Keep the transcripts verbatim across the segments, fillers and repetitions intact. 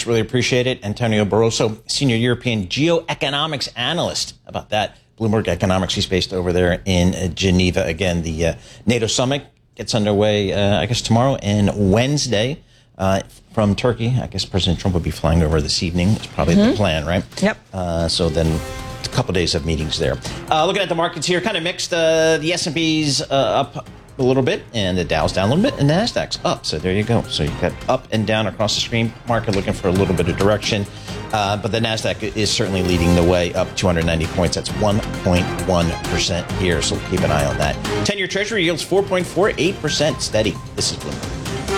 Thanks. Really appreciate it. Antonio Barroso, Senior European Geoeconomics Analyst. How about that? Bloomberg Economics. He's based over there in uh, Geneva. Again, the uh, NATO summit gets underway, uh, I guess, tomorrow and Wednesday uh, from Turkey. I guess President Trump will be flying over this evening. It's probably mm-hmm. the plan, right? Yep. Uh, so then a couple of days of meetings there. Uh, looking at the markets here, kind of mixed. Uh, the S and P's uh, up a little bit, and the Dow's down a little bit, and the Nasdaq's up. So there you go. So you've got up and down across the screen. Market looking for a little bit of direction. Uh, but the Nasdaq is certainly leading the way, up two hundred ninety points. That's one point one percent here, so keep an eye on that. ten-year Treasury yields four point four eight percent, steady. This is Bloomberg.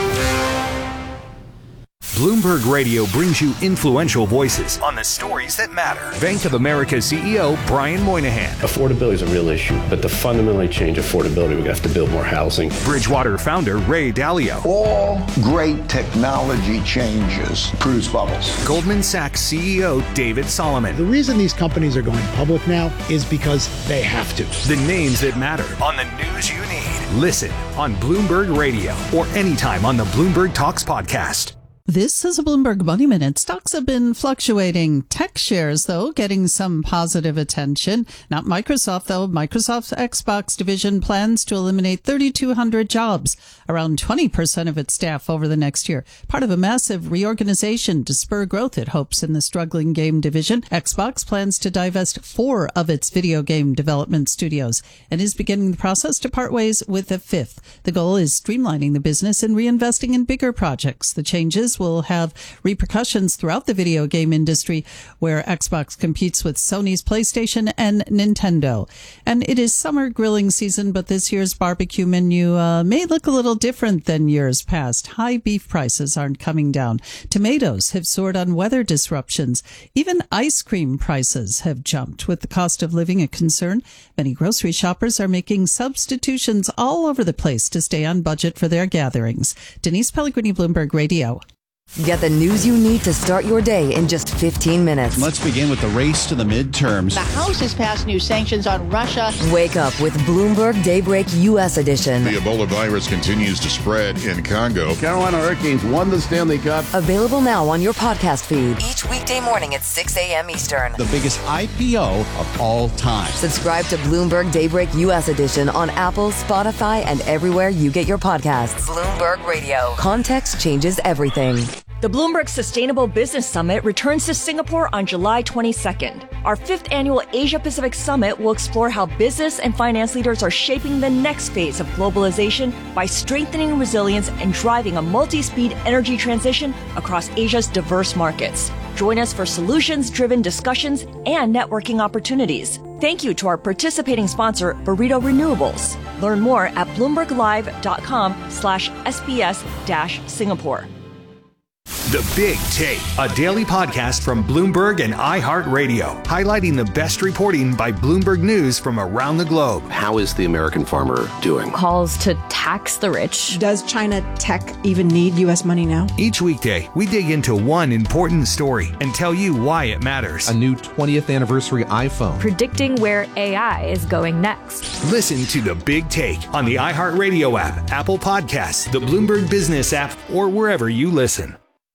Bloomberg Radio brings you influential voices on the stories that matter. Bank of America C E O Brian Moynihan. Affordability is a real issue, but to fundamentally change affordability, we're going to have to build more housing. Bridgewater founder Ray Dalio. All great technology changes produce bubbles. Goldman Sachs C E O David Solomon. The reason these companies are going public now is because they have to. The names that matter on the news you need. Listen on Bloomberg Radio or anytime on the Bloomberg Talks podcast. This is a Bloomberg Money Minute. Stocks have been fluctuating. Tech shares, though, getting some positive attention. Not Microsoft, though. Microsoft's Xbox division plans to eliminate three thousand two hundred jobs, around twenty percent of its staff over the next year. Part of a massive reorganization to spur growth, it hopes, in the struggling game division. Xbox plans to divest four of its video game development studios and is beginning the process to part ways with a fifth. The goal is streamlining the business and reinvesting in bigger projects. The changes will have repercussions throughout the video game industry, where Xbox competes with Sony's PlayStation and Nintendo. And it is summer grilling season, but this year's barbecue menu uh, may look a little different than years past. High beef prices aren't coming down. Tomatoes have soared on weather disruptions. Even ice cream prices have jumped. With the cost of living a concern, many grocery shoppers are making substitutions all over the place to stay on budget for their gatherings. Denise Pellegrini, Bloomberg Radio. Get the news you need to start your day in just fifteen minutes. Let's begin with the race to the midterms. The House has passed new sanctions on Russia. Wake up with Bloomberg Daybreak U S edition. The Ebola virus continues to spread in Congo. Carolina Hurricanes won the Stanley Cup. Available now on your podcast feed. Each weekday morning at six a.m. Eastern. The biggest I P O of all time. Subscribe to Bloomberg Daybreak U S edition on Apple, Spotify, and everywhere you get your podcasts. Bloomberg Radio. Context changes everything. The Bloomberg Sustainable Business Summit returns to Singapore on July twenty-second. Our fifth annual Asia-Pacific Summit will explore how business and finance leaders are shaping the next phase of globalization by strengthening resilience and driving a multi-speed energy transition across Asia's diverse markets. Join us for solutions-driven discussions and networking opportunities. Thank you to our participating sponsor, Burrito Renewables. Learn more at bloomberglive.com slash SBS dash Singapore. The Big Take, a daily podcast from Bloomberg and iHeartRadio, highlighting the best reporting by Bloomberg News from around the globe. How is the American farmer doing? Calls to tax the rich. Does China tech even need U S money now? Each weekday, we dig into one important story and tell you why it matters. A new twentieth anniversary iPhone. Predicting where A I is going next. Listen to The Big Take on the iHeartRadio app, Apple Podcasts, the Bloomberg Business app, or wherever you listen.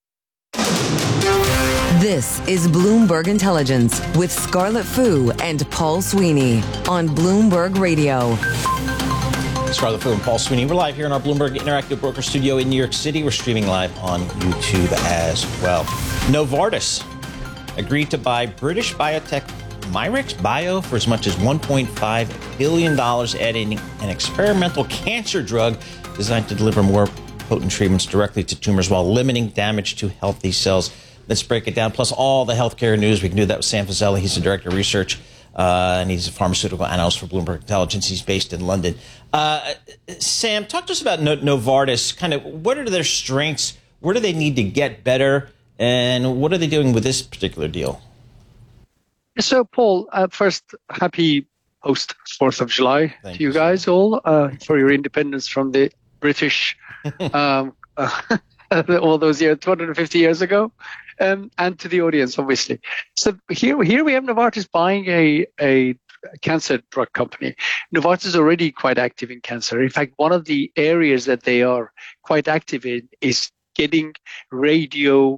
This is Bloomberg Intelligence with Scarlett Fu and Paul Sweeney on Bloomberg Radio. Scarlett Fu and Paul Sweeney. We're live here in our Bloomberg Interactive Broker Studio in New York City. We're streaming live on YouTube as well. Novartis agreed to buy British biotech Myrix Bio for as much as one point five billion dollars, adding an experimental cancer drug designed to deliver more potent treatments directly to tumors while limiting damage to healthy cells. Let's break it down. Plus all the healthcare news. We can do that with Sam Fazeli. He's the director of research, uh, and he's a pharmaceutical analyst for Bloomberg Intelligence. He's based in London. Uh, Sam, talk to us about no- Novartis. Kind of what are their strengths? Where do they need to get better? And what are they doing with this particular deal? So, Paul, uh, first, happy post fourth of July Thank to you you, guys all uh, for your independence from the British um, uh, all those years, two hundred fifty years ago. Um, and to the audience, obviously. So here, here we have Novartis buying a, a cancer drug company. Novartis is already quite active in cancer. In fact, one of the areas that they are quite active in is getting radio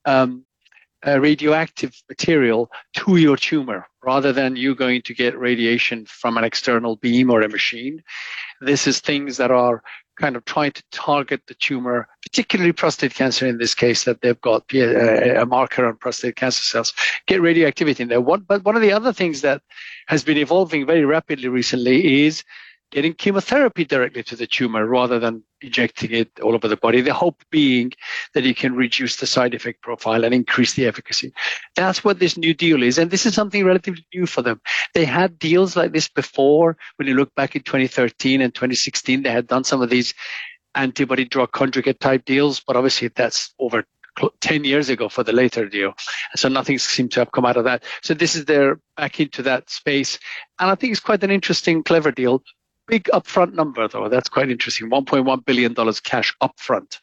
um, uh, radioactive material to your tumor rather than you going to get radiation from an external beam or a machine. This is things that are kind of trying to target the tumor, particularly prostate cancer in this case, that they've got a marker on prostate cancer cells, get radioactivity in there. What, but one of the other things that has been evolving very rapidly recently is getting chemotherapy directly to the tumor rather than injecting it all over the body. The hope being that you can reduce the side effect profile and increase the efficacy. That's what this new deal is. And this is something relatively new for them. They had deals like this before. When you look back in twenty thirteen and twenty sixteen, they had done some of these antibody drug conjugate type deals, but obviously that's over ten years ago for the later deal. So nothing seemed to have come out of that. So this is their back into that space. And I think it's quite an interesting, clever deal. Big upfront number, though. That's quite interesting. one point one billion dollars cash upfront.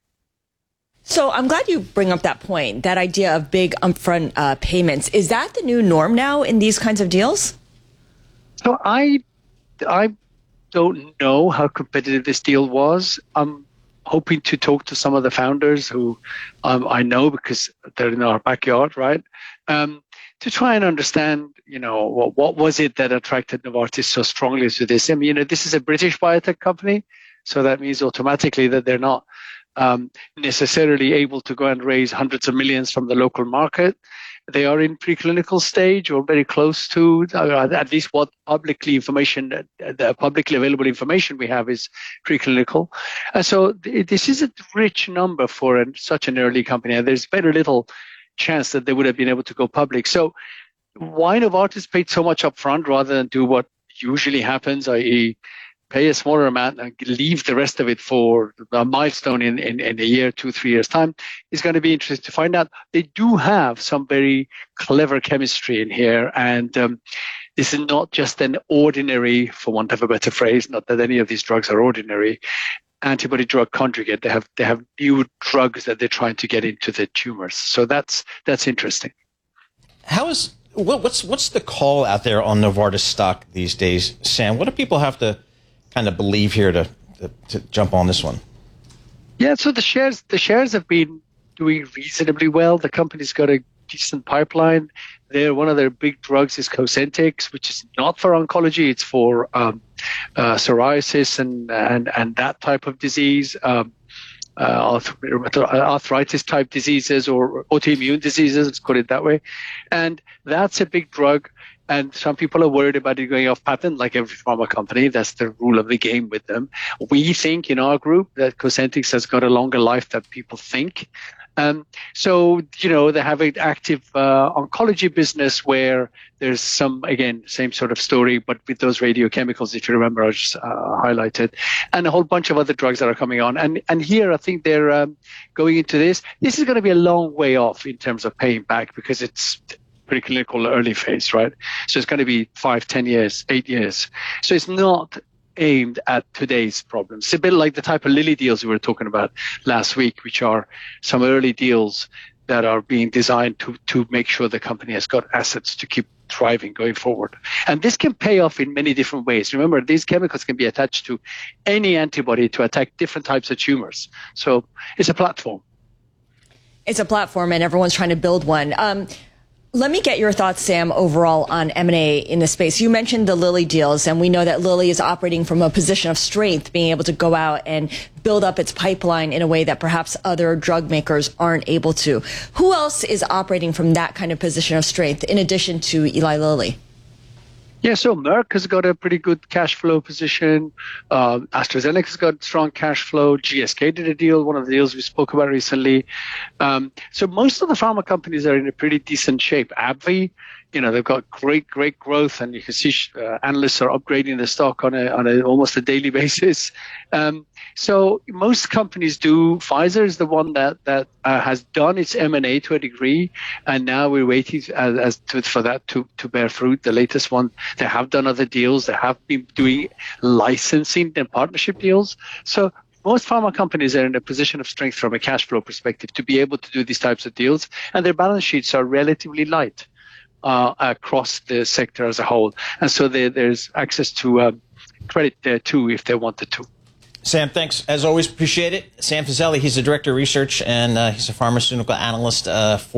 So I'm glad you bring up that point, that idea of big upfront uh, payments. Is that the new norm now in these kinds of deals? So I, I don't know how competitive this deal was. I'm hoping to talk to some of the founders who um, I know because they're in our backyard, right? Um, to try and understand, you know, what, what was it that attracted Novartis so strongly to this? I mean, you know, this is a British biotech company, so that means automatically that they're not um, necessarily able to go and raise hundreds of millions from the local market. They are in preclinical stage or very close to, uh, at least what publicly information, uh, the publicly available information we have is preclinical. And so th- this is a rich number for an, such an early company. And there's very little chance that they would have been able to go public. So why Novartis paid so much upfront rather than do what usually happens, that is pay a smaller amount and leave the rest of it for a milestone in, in, in a year, two, three years' time, is going to be interesting to find out. They do have some very clever chemistry in here. And um, this is not just an ordinary, for want of a better phrase, not that any of these drugs are ordinary, antibody drug conjugate. They have they have new drugs that they're trying to get into the tumors. So that's that's interesting. How is what, what's what's the call out there on Novartis stock these days, Sam? What do people have to kind of believe here to, to to jump on this one? Yeah, so the shares the shares have been doing reasonably well. The company's got a decent pipeline. They're, one of their big drugs is Cosentyx, which is not for oncology. It's for um, uh, psoriasis and, and and that type of disease, um, uh, arthritis type diseases or autoimmune diseases, let's call it that way. And that's a big drug. And some people are worried about it going off patent, like every pharma company. That's the rule of the game with them. We think in our group that Cosentyx has got a longer life than people think. Um, so, you know, they have an active uh, oncology business where there's some, again, same sort of story, but with those radiochemicals, if you remember, I just uh, highlighted, and a whole bunch of other drugs that are coming on. And and here, I think they're um, going into this. This is going to be a long way off in terms of paying back because it's preclinical early phase, right? So it's going to be five, ten years, eight years. So it's not aimed at today's problems. It's a bit like the type of Lilly deals we were talking about last week, which are some early deals that are being designed to, to make sure the company has got assets to keep thriving going forward. And this can pay off in many different ways. Remember, these chemicals can be attached to any antibody to attack different types of tumors. So it's a platform. It's a platform, and everyone's trying to build one. Um, Let me get your thoughts, Sam, overall on M and A in the space. You mentioned the Lilly deals, and we know that Lilly is operating from a position of strength, being able to go out and build up its pipeline in a way that perhaps other drug makers aren't able to. Who else is operating from that kind of position of strength in addition to Eli Lilly? Yeah, so Merck has got a pretty good cash flow position. Uh, AstraZeneca's got strong cash flow. G S K did a deal, one of the deals we spoke about recently. Um, so most of the pharma companies are in a pretty decent shape. AbbVie, you know, they've got great, great growth, and you can see uh, analysts are upgrading the stock on a on a almost a daily basis. Um, so most companies do. Pfizer is the one that that uh, has done its M and A to a degree, and now we're waiting as, as to, for that to to bear fruit. The latest one, they have done other deals. They have been doing licensing and partnership deals. So most pharma companies are in a position of strength from a cash flow perspective to be able to do these types of deals, and their balance sheets are relatively light uh, across the sector as a whole. And so there, there's access to um, credit there too if they wanted to. Sam, thanks. As always, appreciate it. Sam Fazeli, he's the Director of Research, and uh, he's a pharmaceutical analyst uh, for